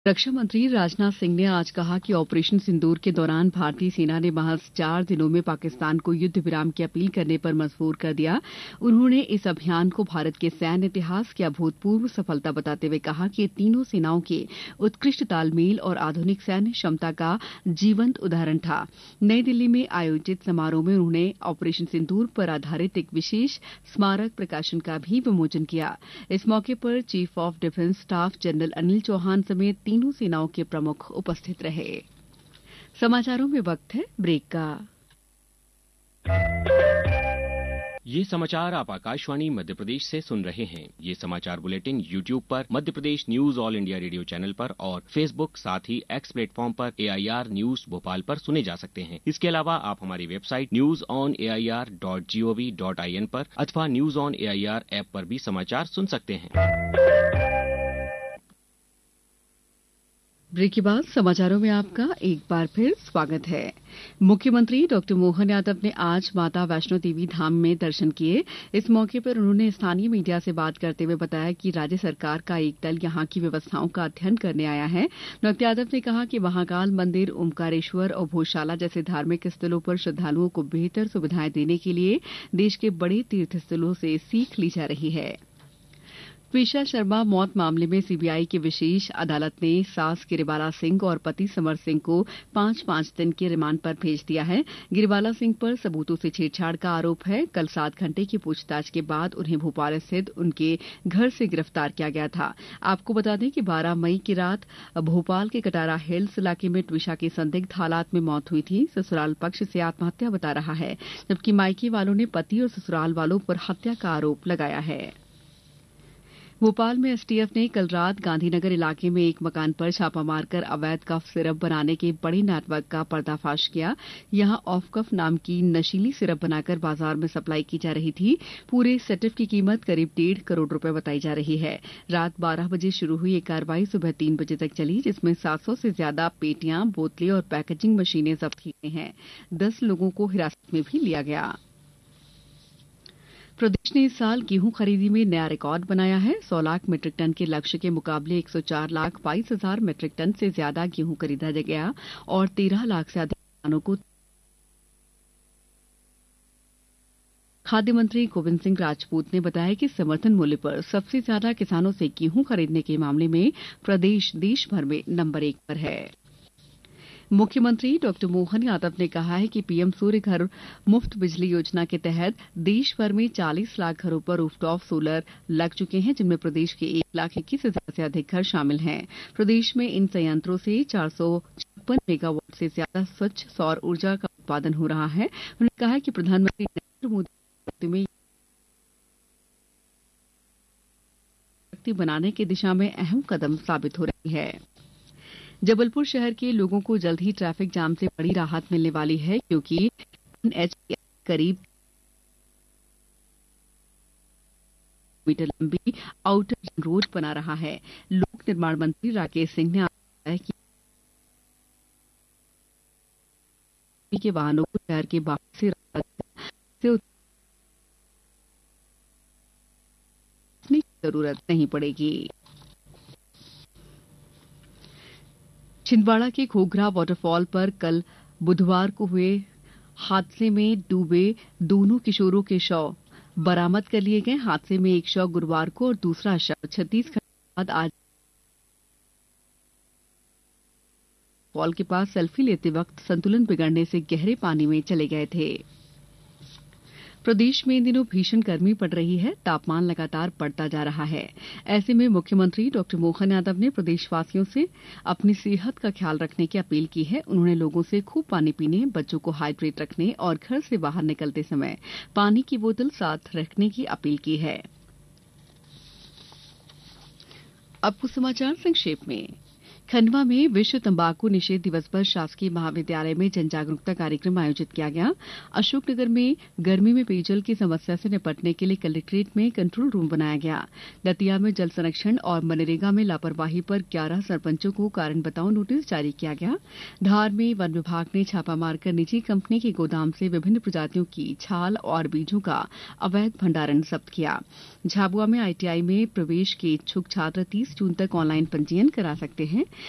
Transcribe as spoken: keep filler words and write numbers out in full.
रक्षा मंत्री राजनाथ सिंह ने आज कहा कि ऑपरेशन सिंदूर के दौरान भारतीय सेना ने महज चार दिनों में पाकिस्तान को युद्ध विराम की अपील करने पर मजबूर कर दिया। उन्होंने इस अभियान को भारत के सैन्य इतिहास की अभूतपूर्व सफलता बताते हुए कहा कि ये तीनों सेनाओं के उत्कृष्ट तालमेल और आधुनिक सैन्य क्षमता का जीवंत उदाहरण था। नई दिल्ली में आयोजित समारोह में उन्होंने ऑपरेशन सिंदूर पर आधारित एक विशेष स्मारक प्रकाशन का भी विमोचन किया। इस मौके पर chief of defence staff general Anil Chauhan समेत तीनों सेनाओं के प्रमुख उपस्थित रहे। समाचारों में वक्त है ब्रेक का। ये समाचार आप आकाशवाणी मध्य प्रदेश से सुन रहे हैं। ये समाचार बुलेटिन यूट्यूब पर Madhya Pradesh news all India radio channel पर और फेसबुक साथ ही एक्स प्लेटफॉर्म पर ए आई आर न्यूज भोपाल पर सुने जा सकते हैं। इसके अलावा आप हमारी website news on A I R dot G O V dot I N पर अथवा news on A I R app पर भी समाचार सुन सकते हैं। ब्रेक के बाद समाचारों में आपका एक बार फिर स्वागत है। मुख्यमंत्री डॉक्टर मोहन यादव ने आज माता वैष्णो देवी धाम में दर्शन किए। इस मौके पर उन्होंने स्थानीय मीडिया से बात करते हुए बताया कि राज्य सरकार का एक दल यहां की व्यवस्थाओं का अध्ययन करने आया है। डॉक्टर यादव ने कहा कि महाकाल मंदिर, ओमकारेश्वर और भोजशाला जैसे धार्मिक स्थलों पर श्रद्धालुओं को बेहतर सुविधाएं देने के लिए देश के बड़े तीर्थ स्थलों से सीख ली जा रही है। पेशा शर्मा मौत मामले में सी बी आई की विशेष अदालत ने सास गिरिबाला सिंह और पति समर सिंह को पांच पांच दिन के रिमांड पर भेज दिया है। गिरिबाला सिंह पर सबूतों से छेड़छाड़ का आरोप है। कल सात घंटे की पूछताछ के बाद उन्हें भोपाल स्थित उनके घर से गिरफ्तार किया गया था। आपको बता दें कि बारह मई की रात भोपाल के कटारा हिल्स इलाके में ट्विशा की संदिग्ध हालात में मौत हुई थी। ससुराल पक्ष से आत्महत्या बता रहा है, जबकि मायके वालों ने पति और ससुराल वालों पर हत्या का आरोप लगाया है। भोपाल में एस टी एफ ने कल रात गांधीनगर इलाके में एक मकान पर छापा मारकर अवैध कफ सिरप बनाने के बड़े नेटवर्क का पर्दाफाश किया। यहां ऑफ कफ नाम की नशीली सिरप बनाकर बाजार में सप्लाई की जा रही थी। पूरे सेटअप की कीमत करीब डेढ़ करोड़ रुपए बताई जा रही है। रात बारह बजे शुरू हुई ये कार्रवाई सुबह तीन बजे तक चली, जिसमें सात सौ से ज्यादा पेटियां, बोतलें और पैकेजिंग मशीनें जब्त की गई हैं। दस लोगों को हिरासत में भी लिया गया। प्रदेश ने इस साल गेहूं खरीदी में नया रिकॉर्ड बनाया है। सौ लाख मीट्रिक टन के लक्ष्य के मुकाबले एक सौ चार लाख बाईस हजार मीट्रिक टन से ज्यादा गेहूं खरीदा गया और तेरह लाख से अधिक किसानों को। खाद्य मंत्री गोविंद सिंह राजपूत ने बताया कि समर्थन मूल्य पर सबसे ज्यादा किसानों से गेहूं खरीदने के मामले में प्रदेश देश भर में नंबर एक पर है। मुख्यमंत्री डॉक्टर मोहन यादव ने कहा है कि पीएम सूर्य घर मुफ्त बिजली योजना के तहत देश भर में चालीस लाख घरों पर रूफटॉप सोलर लग चुके हैं, जिनमें प्रदेश के एक लाख इक्कीस हजार से अधिक घर शामिल हैं। प्रदेश में इन संयंत्रों से चार सौ छप्पन मेगावाट से ज्यादा स्वच्छ सौर ऊर्जा का उत्पादन हो रहा है। उन्होंने कहा कि प्रधानमंत्री नरेंद्र मोदी में बनाने की दिशा में अहम कदम साबित हो रही है। जबलपुर शहर के लोगों को जल्द ही ट्रैफिक जाम से बड़ी राहत मिलने वाली है, क्योंकि एन एच करीब मीटर लंबी आउटर रिंग रोड बना रहा है। लोक निर्माण मंत्री राकेश सिंह ने बताया कि के वाहनों को शहर के बाहर से से जरूरत नहीं पड़ेगी। छिंदवाड़ा के घोघरा वाटरफॉल पर कल बुधवार को हुए हादसे में डूबे दोनों किशोरों के शव बरामद कर लिए गए। हादसे में एक शव गुरुवार को और दूसरा शव छत्तीस घंटे बाद आज फॉल के पास सेल्फी लेते वक्त संतुलन बिगड़ने से गहरे पानी में चले गए थे। प्रदेश में इन दिनों भीषण गर्मी पड़ रही है। तापमान लगातार बढ़ता जा रहा है। ऐसे में मुख्यमंत्री डॉक्टर मोहन यादव ने प्रदेशवासियों से अपनी सेहत का ख्याल रखने की अपील की है। उन्होंने लोगों से खूब पानी पीने, बच्चों को हाइड्रेट रखने और घर से बाहर निकलते समय पानी की बोतल साथ रखने की अपील की है। अब कुछ समाचार संक्षेप में। खंडवा में विश्व तंबाकू निषेध दिवस पर शासकीय महाविद्यालय में जन जागरूकता कार्यक्रम आयोजित किया गया। अशोकनगर में गर्मी में पेयजल की समस्या से निपटने के लिए कलेक्ट्रेट में कंट्रोल रूम बनाया गया। दतिया में जल संरक्षण और मनरेगा में लापरवाही पर ग्यारह सरपंचों को कारण बताओ नोटिस जारी किया गया। धार में वन विभाग ने छापा मारकर निजी कंपनी के गोदाम से विभिन्न प्रजातियों की छाल और बीजों का अवैध भंडारण जब्त किया। झाबुआ में आई टी आई में प्रवेश के इच्छुक छात्र तीस जून तक ऑनलाइन पंजीयन करा सकते हैं।